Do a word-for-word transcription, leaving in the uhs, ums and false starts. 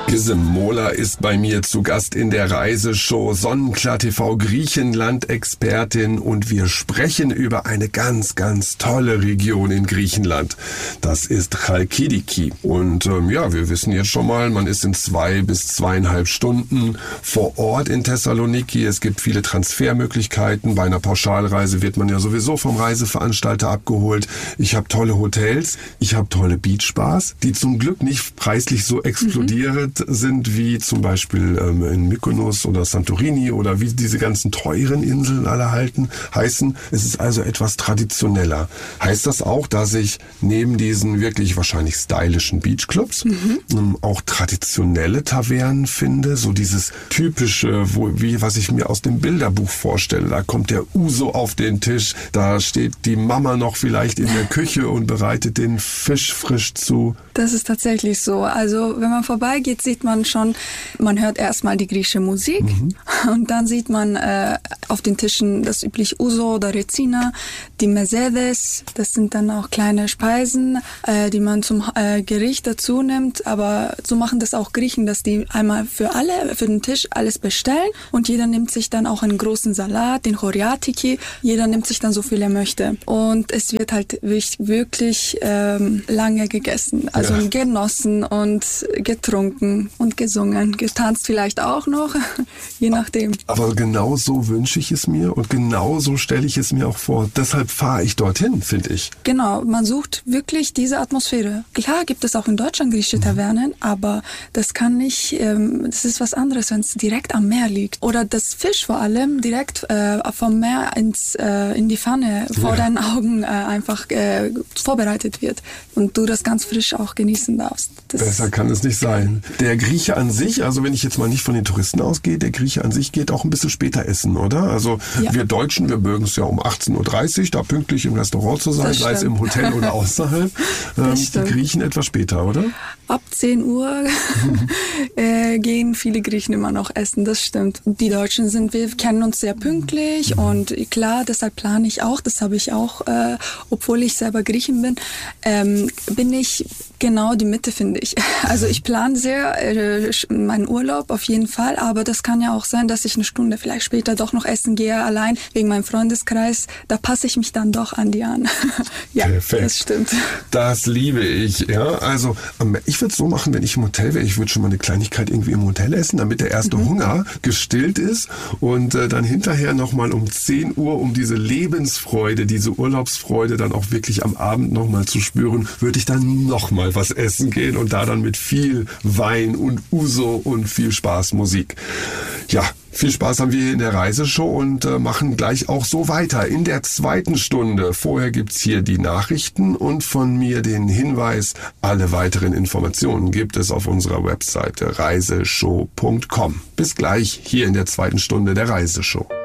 Gizem Mola ist bei mir zu Gast in der Reiseshow, Sonnenklar T V Griechenland-Expertin, und wir sprechen über eine ganz, ganz tolle Region in Griechenland. Das ist Chalkidiki. Und ähm, ja, wir wissen jetzt schon mal, man ist in zwei bis zweieinhalb Stunden vor Ort in Thessaloniki. Es gibt viele Transfermöglichkeiten. Bei einer Pauschalreise wird man ja sowieso vom Reiseveranstalter abgeholt. Ich habe tolle Hotels, ich habe tolle Beachbars, die zum Glück nicht preislich so explodieren mhm. sind wie zum Beispiel ähm, in Mykonos oder Santorini oder wie diese ganzen teuren Inseln alle halten, heißen. Es ist also etwas traditioneller. Heißt das auch, dass ich neben diesen wirklich wahrscheinlich stylischen Beachclubs mhm. ähm, auch traditionelle Tavernen finde, so dieses typische, wo, wie was ich mir aus dem Bilderbuch vorstelle. Da kommt der Uso auf den Tisch, da steht die Mama noch vielleicht in der Küche und bereitet den Fisch frisch zu. Das ist tatsächlich so. Also wenn man vorbeigeht, sieht man schon, man hört erstmal die griechische Musik mhm. und dann sieht man äh, auf den Tischen das übliche Uso oder Rezina, die Mesedes, das sind dann auch kleine Speisen, äh, die man zum äh, Gericht dazu nimmt, aber so machen das auch Griechen, dass die einmal für alle, für den Tisch alles bestellen und jeder nimmt sich dann auch einen großen Salat, den Choriatiki, jeder nimmt sich dann so viel er möchte und es wird halt wirklich, wirklich ähm, lange gegessen, also ja. genossen und getrunken und gesungen, getanzt vielleicht auch noch, je nachdem. Aber genau so wünsche ich es mir und genau so stelle ich es mir auch vor. Deshalb fahre ich dorthin, finde ich. Genau, man sucht wirklich diese Atmosphäre. Klar gibt es auch in Deutschland griechische Tavernen, mhm. aber das kann nicht, ähm, das ist was anderes, wenn es direkt am Meer liegt. Oder das Fisch vor allem direkt äh, vom Meer ins, äh, in die Pfanne vor ja. deinen Augen äh, einfach äh, vorbereitet wird und du das ganz frisch auch genießen darfst. Das Besser kann es nicht sein. Der Grieche an sich, also wenn ich jetzt mal nicht von den Touristen ausgehe, der Grieche an sich geht auch ein bisschen später essen, oder? Also ja. wir Deutschen, wir mögen es ja um achtzehn Uhr dreißig, da pünktlich im Restaurant zu sein, sei es im Hotel oder außerhalb. Ähm, die Griechen etwas später, oder? Ab zehn Uhr äh, gehen viele Griechen immer noch essen, das stimmt. Die Deutschen sind, wir kennen uns sehr pünktlich mhm. und klar, deshalb plane ich auch, das habe ich auch, äh, obwohl ich selber Griechin bin, ähm, bin ich genau die Mitte, finde ich. Also ich plane sehr äh, meinen Urlaub auf jeden Fall, aber das kann ja auch sein, dass ich eine Stunde vielleicht später doch noch essen gehe, allein wegen meinem Freundeskreis. Da passe ich mich dann doch an die an. Ja, perfekt. Das stimmt. Das liebe ich. Ja, also ich würde es so machen, wenn ich im Hotel wäre, ich würde schon mal eine Kleinigkeit irgendwie im Hotel essen, damit der erste mhm. Hunger gestillt ist und äh, dann hinterher nochmal um zehn Uhr, um diese Lebensfreude, diese Urlaubsfreude dann auch wirklich am Abend nochmal zu spüren, würde ich dann nochmal was essen gehen und da dann mit viel Wein und Uso und viel Spaß Musik. Ja, viel Spaß haben wir hier in der Reiseshow und äh, machen gleich auch so weiter in der zweiten Stunde. Vorher gibt's hier die Nachrichten und von mir den Hinweis, alle weiteren Informationen gibt es auf unserer Webseite reiseshow punkt com. Bis gleich hier in der zweiten Stunde der Reiseshow.